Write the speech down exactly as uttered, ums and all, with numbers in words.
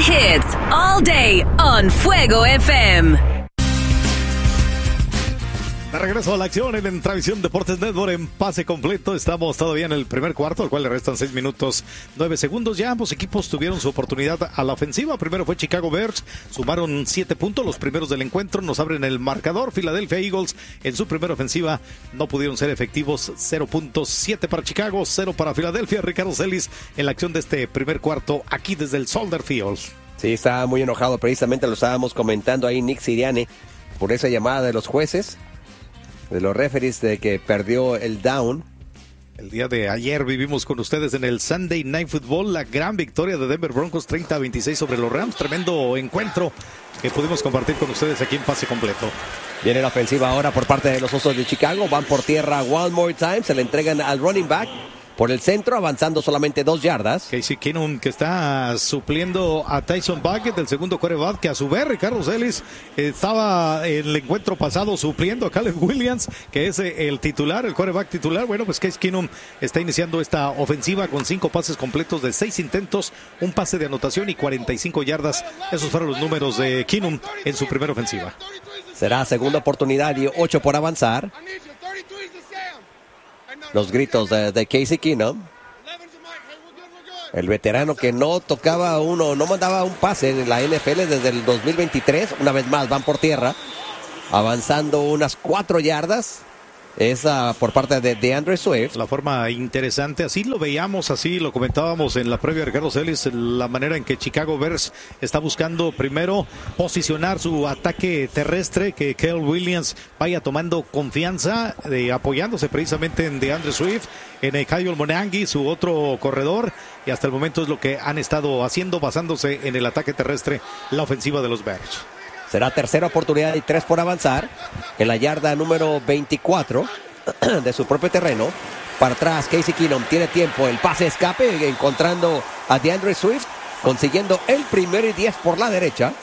hits all day on Fuego F M. De regreso a la acción en Entravisión Deportes Network en pase completo. Estamos todavía en el primer cuarto, al cual le restan seis minutos nueve segundos. Ya ambos equipos tuvieron su oportunidad a la ofensiva. Primero fue Chicago Bears, sumaron siete puntos, los primeros del encuentro. Nos abren el marcador. Philadelphia Eagles en su primera ofensiva no pudieron ser efectivos. cero punto siete para Chicago, cero para Filadelfia. Ricardo Celis en la acción de este primer cuarto aquí desde el Soldier Field. Sí, estaba muy enojado. Precisamente lo estábamos comentando ahí Nick Sirianni por esa llamada de los jueces, de los referees, de que perdió el down. El día de ayer vivimos con ustedes en el Sunday Night Football la gran victoria de Denver Broncos treinta a veintiséis sobre los Rams. Tremendo encuentro que pudimos compartir con ustedes aquí en pase completo. Viene la ofensiva ahora por parte de los Osos de Chicago. Van por tierra one more time. Se le entregan al running back por el centro, avanzando solamente dos yardas. Casey Keenum, que está supliendo a Tyson Bagent, el segundo quarterback, que a su vez Ricardo Celis estaba en el encuentro pasado supliendo a Caleb Williams, que es el titular, el quarterback titular. Bueno, pues Casey Keenum está iniciando esta ofensiva con cinco pases completos de seis intentos, un pase de anotación y cuarenta y cinco yardas. Esos fueron los números de Keenum en su primera ofensiva. Será segunda oportunidad y ocho por avanzar. Los gritos de, de Casey Keenum, el veterano que no tocaba uno, no mandaba un pase en la N F L desde el dos mil veintitrés. Una vez más van por tierra, avanzando unas cuatro yardas. Esa por parte de, de Andrew Swift. La forma interesante, así lo veíamos, así lo comentábamos en la previa de Ricardo Celis, la manera en que Chicago Bears está buscando primero posicionar su ataque terrestre, que Caleb Williams vaya tomando confianza, de, apoyándose precisamente en DeAndre Swift, en el Kyle Monangi, su otro corredor, y hasta el momento es lo que han estado haciendo, basándose en el ataque terrestre, la ofensiva de los Bears. Será tercera oportunidad y tres por avanzar en la yarda número veinticuatro de su propio terreno. Para atrás, Casey Keenum tiene tiempo. El pase escape, encontrando a DeAndre Swift, consiguiendo el primero y diez por la derecha.